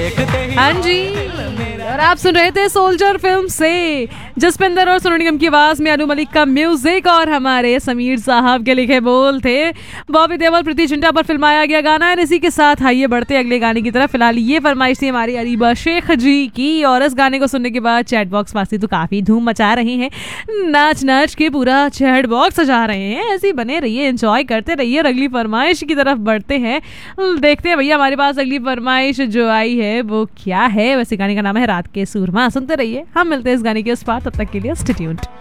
हाँ जी, और आप सुन रहे थे सोल्जर फिल्म से जसपिंदर और सोनू निगम की आवाज में अनु मलिक का म्यूजिक और हमारे समीर साहब के लिखे बोल थे। बॉबी देओल प्रीति जिंटा पर फिल्माया गया गाना है। इसी के साथ आइए बढ़ते अगले गाने की तरफ। फिलहाल ये फरमाइश थी हमारी अरीबा शेख जी की, और इस गाने को सुनने के बाद चैट बॉक्स वासी तो काफी धूम मचा रहे हैं, नाच नाच के पूरा चैट बॉक्स सजा रहे हैं। ऐसे ही बने रहिए, एंजॉय करते रहिए। अगली फरमाइश की तरफ बढ़ते हैं, देखते हैं भैया हमारे पास अगली फरमाइश जो आई है वो क्या है। वैसे गाने का नाम है रात के सूरमा। सुनते रहिए, हम मिलते हैं इस गाने के उस पार, तब तक के लिए स्टे ट्यून्ड।